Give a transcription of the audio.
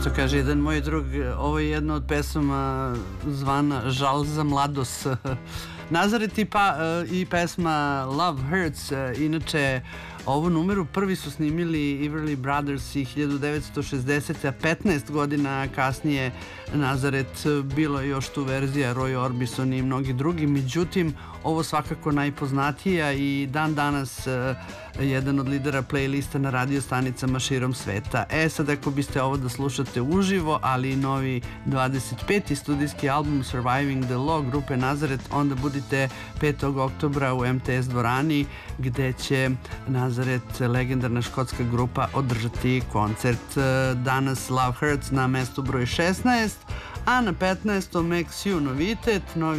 Što kaže jedan moj drug, ovo je jedna od pesama zvana Žal za mladost. Nazaret i pesma Love Hurts. Inače, ovu numeru prvi su snimili Everly Brothers i 1960. a 15 godina kasnije Nazaret bilo je još tu verzija Roy Orbison i mnogi drugi. Međutim, ovo svakako najpoznatija i dan danas jedan od lidera playlista na radio stanicama širom sveta. Sad ako biste ovo da slušate uživo, ali i novi 25. studijski album Surviving the Law grupe Nazaret, onda budite 5. oktobra u MTS dvorani gde će Nazaret, legendarna škotska grupa, održati koncert. Danas Love Hurts na mestu broj 16, a na 15. Makes You novitet, novi